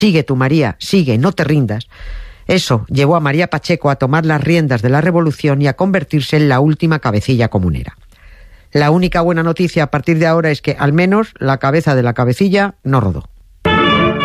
Sigue tú, María, sigue, no te rindas. Eso llevó a María Pacheco a tomar las riendas de la revolución y a convertirse en la última cabecilla comunera. La única buena noticia a partir de ahora es que, al menos, la cabeza de la cabecilla no rodó.